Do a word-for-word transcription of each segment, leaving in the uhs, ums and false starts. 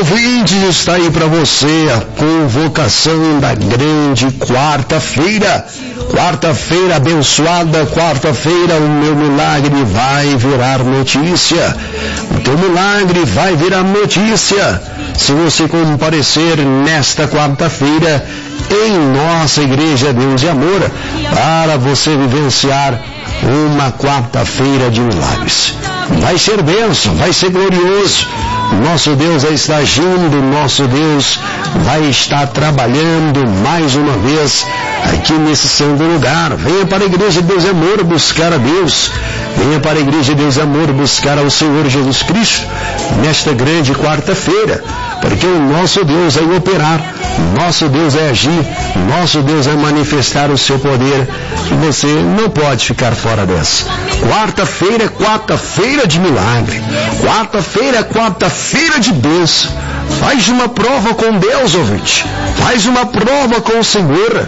ouvintes, está aí para você a convocação da grande quarta-feira. Quarta-feira abençoada, quarta-feira o meu milagre vai virar notícia. O teu milagre vai virar notícia se você comparecer nesta quarta-feira em nossa Igreja Deus e Amor, para você vivenciar uma quarta-feira de milagres. Vai ser bênção, vai ser glorioso. Nosso Deus vai estar agindo, nosso Deus vai estar trabalhando mais uma vez aqui nesse santo lugar. Venha para a Igreja Deus e Amor buscar a Deus. Venha para a Igreja Deus e Amor buscar ao Senhor Jesus Cristo nesta grande quarta-feira, porque o nosso Deus vai operar, nosso Deus vai agir, nosso Deus vai manifestar o seu poder, e você não pode ficar fora dessa. Quarta-feira é quarta-feira de milagre, quarta-feira é quarta-feira de bênção. Faz uma prova com Deus, ouvinte, faz uma prova com o Senhor.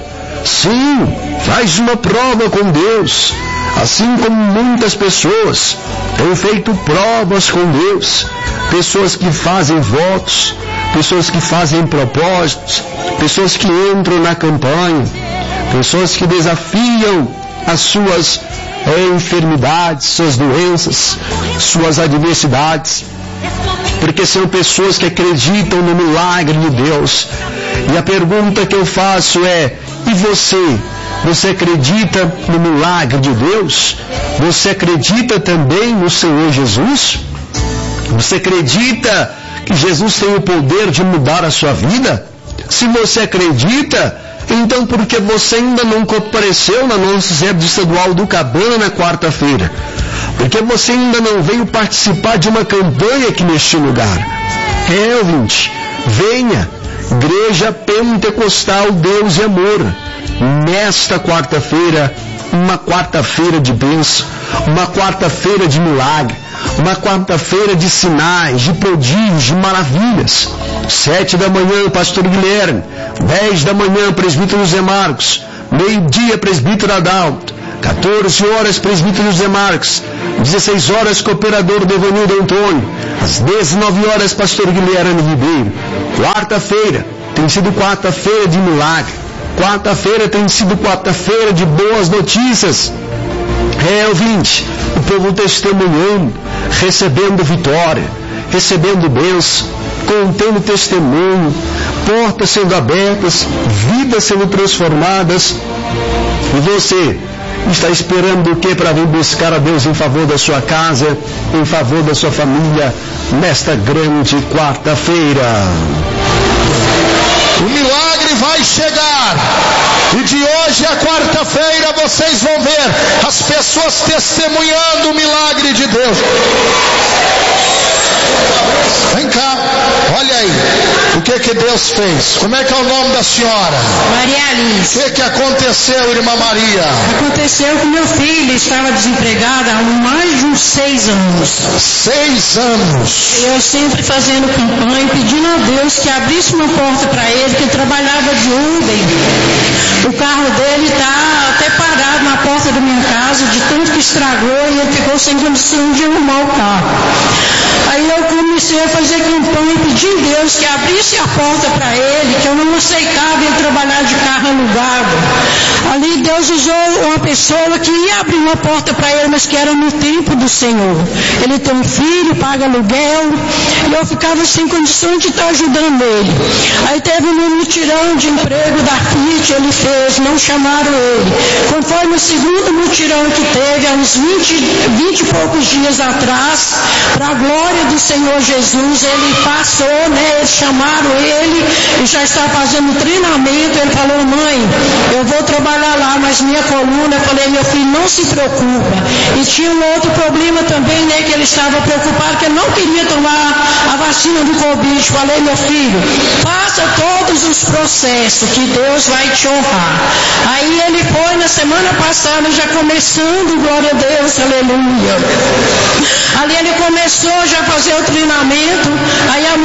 Sim, faz uma prova com Deus. Assim como muitas pessoas têm feito provas com Deus, pessoas que fazem votos, pessoas que fazem propósitos, pessoas que entram na campanha, pessoas que desafiam as suas é, enfermidades, suas doenças, suas adversidades, porque são pessoas que acreditam no milagre de Deus. E a pergunta que eu faço é: e você? Você acredita no milagre de Deus? Você acredita também no Senhor Jesus? Você acredita que Jesus tem o poder de mudar a sua vida? Se você acredita, então por que você ainda não compareceu na nossa sede estadual do Cabana na quarta-feira? Porque você ainda não veio participar de uma campanha aqui neste lugar? É, ouvinte, venha, Igreja Pentecostal Deus e Amor, nesta quarta-feira, uma quarta-feira de bênção, uma quarta-feira de milagre, uma quarta-feira de sinais, de prodígios, de maravilhas. Sete da manhã, Pastor Guilherme. Dez da manhã, Presbítero José Marcos. Meio-dia, Presbítero Adalto. quatorze horas, Presbítero José Marcos. dezesseis horas, Cooperador Devanildo Antônio. Às dezenove horas, Pastor Guilherme Ribeiro. Quarta-feira tem sido quarta-feira de milagre. Quarta-feira tem sido quarta-feira de boas notícias. É, ouvinte, o povo testemunhando, recebendo vitória, recebendo bênção, contendo testemunho, portas sendo abertas, vidas sendo transformadas. E você está esperando o que para vir buscar a Deus em favor da sua casa, em favor da sua família, nesta grande quarta-feira? O milagre vai chegar, e de hoje a quarta-feira vocês vão ver as pessoas testemunhando o milagre de Deus. Vem cá, olha aí, o que que Deus fez? Como é que é o nome da senhora? Maria Alice. O que que aconteceu, irmã Maria? Aconteceu que meu filho estava desempregado há mais de uns seis anos. Seis anos. Eu sempre fazendo campanha, pedindo a Deus que abrisse uma porta para ele, que ele trabalhava de Uber. O carro dele está até parado na porta da minha casa, de tanto que estragou, e ele ficou sem condição de arrumar o carro. Aí eu comecei a fazer campanha, pedindo a Deus que abrisse a porta para ele, que eu não aceitava ele trabalhar de carro alugado. Ali Deus usou uma pessoa que ia abrir uma porta para ele, mas que era no tempo do Senhor. Ele tem um filho, paga aluguel, e eu ficava sem condição de estar ajudando ele. Aí teve um mutirão de emprego da F I T, ele fez, não chamaram ele. Conforme o segundo mutirão que teve, há uns vinte, vinte e poucos dias atrás, para a glória do Senhor Jesus, ele passou, né? Eles chamaram ele e já está fazendo treinamento. Ele falou: mãe, eu vou trabalhar lá, mas minha coluna, eu falei: meu filho, não se preocupa. E tinha um outro problema também, né? Que ele estava preocupado, que ele não queria tomar a vacina do Covid. Falei: meu filho, faça todos os processos, que Deus vai te honrar. Aí ele foi na semana passada, já começando, glória a Deus, aleluia. Ali ele começou já a fazer o treinamento. Aí a moça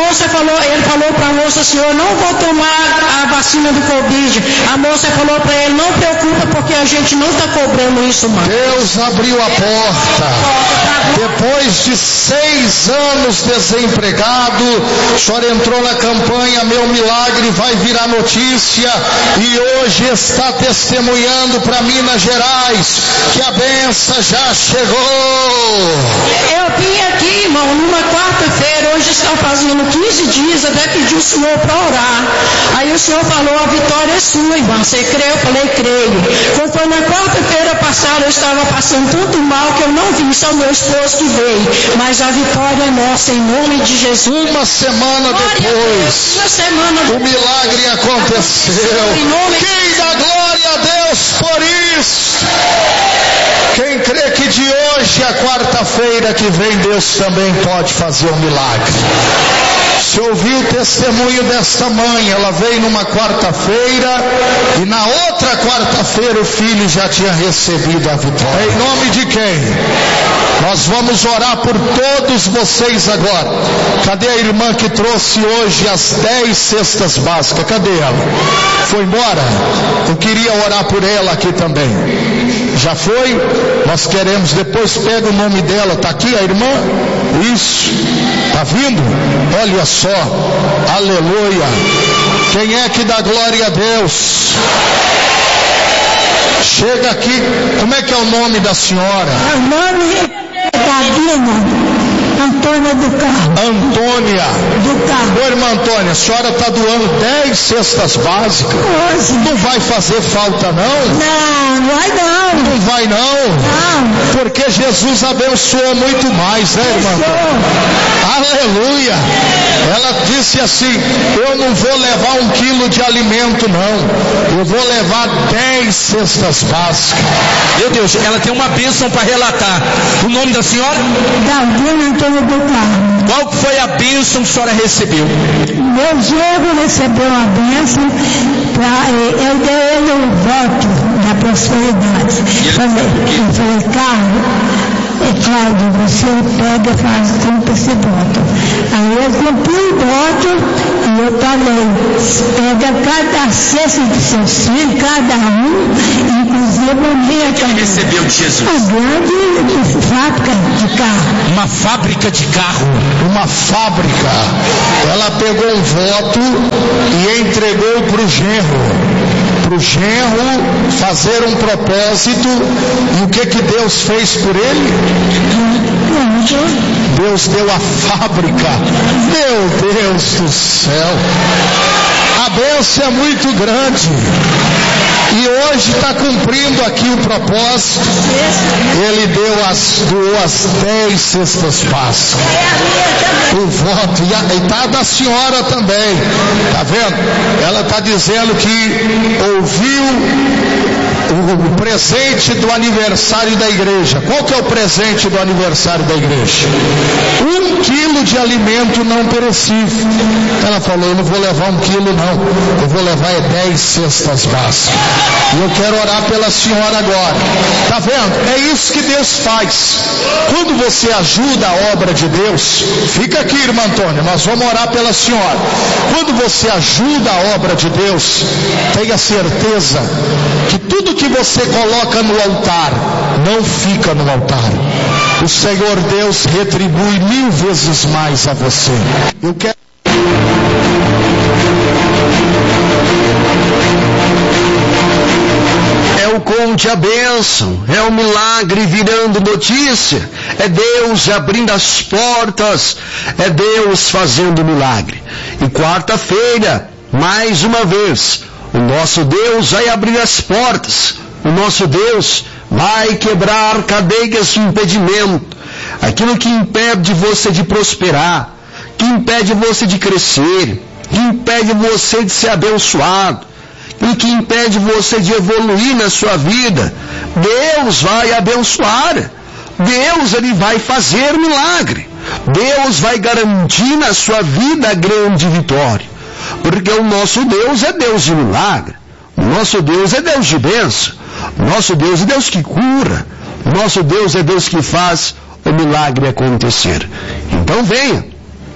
moça falou, ele falou para a moça, senhor, não vou tomar a vacina do Covid. A moça falou para ele, não preocupa, porque a gente não está cobrando isso mais. Deus abriu a porta. Depois de seis anos desempregado, o senhor entrou na campanha Meu Milagre Vai Virar Notícia, e hoje está testemunhando para Minas Gerais que a benção já chegou. Eu vim aqui, irmão, numa quarta-feira, hoje está fazendo quinze dias, até pedi o senhor para orar. Aí o senhor falou, a vitória é sua, irmã, você crê? Eu falei, creio. Quando foi na quarta-feira passada, eu estava passando tanto mal que eu não vim, só meu esposo que veio. Mas a vitória é nossa, em nome de Jesus. Uma semana depois, uma semana o milagre aconteceu. Quem dá glória a Deus por isso? Quem crê que de hoje a quarta-feira que vem Deus também pode fazer um milagre. Se ouviu o testemunho desta mãe, ela veio numa quarta-feira e na outra quarta-feira o filho já tinha recebido a vitória. Em nome de quem? Nós vamos orar por todos vocês agora. Cadê a irmã que trouxe hoje as dez cestas básicas? Cadê ela? Foi embora? Eu queria orar por ela aqui também. Já foi? Nós queremos, depois pega o nome dela, está aqui a irmã? Isso, está vindo? Olha só, aleluia. Quem é que dá glória a Deus? Chega aqui, como é que é o nome da senhora? O nome é Gabina Antônia do Carmo. Antônia do Carmo. Ô irmã Antônia, a senhora está doando dez cestas básicas? Hoje. Não vai fazer falta não? Não, não vai não. Não vai não? Não. Porque Jesus abençoou muito mais, né, irmã Antônia? Aleluia. Ela disse assim, eu não vou levar um quilo de alimento não, eu vou levar dez cestas básicas. Meu Deus, ela tem uma bênção para relatar. O nome da senhora? Gabina Antônia do Carmo. Qual foi a bênção que a senhora recebeu? Meu genro recebeu a bênção, pra, eu dei ele o voto da prosperidade. Falei, eu falei, Carlos, é Cláudio, você pega e faz, cumpre esse voto. Aí eu cumpri o voto e eu falei, pega cada cesta de seus filhos, cada um, inclusive a minha também. Quem recebeu de Jesus? A grande fábrica de carro. Uma fábrica de carro. Uma fábrica. Ela pegou um voto e entregou para o genro. Para o genro fazer um propósito. E o que que Deus fez por ele? Deus deu a fábrica. Meu Deus do céu. A bênção é muito grande. E hoje está cumprindo aqui o propósito. Ele deu as duas dez cestas básicas. O voto. E está da senhora também. Está vendo? Ela está dizendo que ouviu o presente do aniversário da igreja. Qual que é o presente do aniversário da igreja? Um quilo de alimento não perecível. Ela falou, eu não vou levar um quilo não, eu vou levar é dez cestas básicas. E eu quero orar pela senhora agora. Tá vendo? É isso que Deus faz. Quando você ajuda a obra de Deus, fica aqui, irmã Antônia, nós vamos orar pela senhora. Quando você ajuda a obra de Deus, tenha certeza que tudo que você coloca no altar, não fica no altar. O Senhor Deus retribui mil vezes mais a você. Eu quero... É o conte a bênção, é o milagre virando notícia, é Deus abrindo as portas, é Deus fazendo milagre. E quarta-feira, mais uma vez, o nosso Deus vai abrir as portas, o nosso Deus vai quebrar cadeias de impedimento, aquilo que impede você de prosperar, que impede você de crescer, que impede você de ser abençoado, e que impede você de evoluir na sua vida. Deus vai abençoar, Deus ele vai fazer milagre, Deus vai garantir na sua vida a grande vitória, porque o nosso Deus é Deus de milagre, o nosso Deus é Deus de bênção, o nosso Deus é Deus que cura, o nosso Deus é Deus que faz o milagre acontecer. Então venha,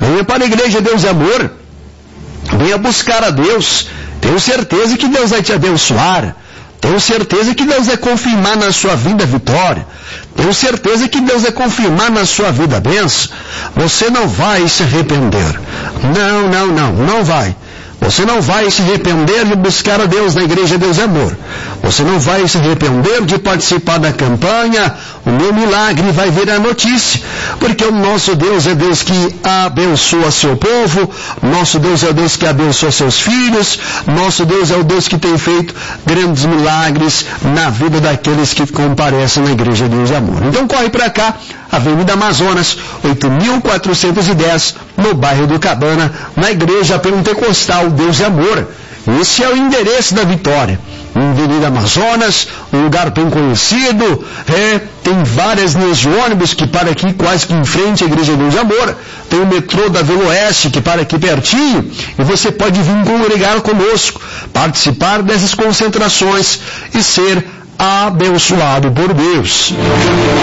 Venha para a igreja Deus é Amor. Venha buscar a Deus. Tenho certeza que Deus vai te abençoar. Tenho certeza que Deus vai confirmar na sua vida a vitória. Tenho certeza que Deus vai confirmar na sua vida a bênção. Você não vai se arrepender. Não, não, não, não vai. Você não vai se arrepender de buscar a Deus na igreja Deus é Amor. Você não vai se arrepender de participar da campanha. O meu milagre vai virar notícia. Porque o nosso Deus é Deus que abençoa seu povo. Nosso Deus é o Deus que abençoa seus filhos. Nosso Deus é o Deus que tem feito grandes milagres na vida daqueles que comparecem na igreja Deus é Amor. Então corre para cá, Avenida Amazonas, oito mil quatrocentos e dez, no bairro do Cabana, na igreja pentecostal Deus é Amor. Esse é o endereço da vitória. Avenida Amazonas, um lugar bem conhecido, é, tem várias linhas de ônibus que para aqui quase que em frente à igreja Deus é Amor. Tem o metrô da Vila Oeste que para aqui pertinho, e você pode vir congregar conosco, participar dessas concentrações e ser abençoado por Deus.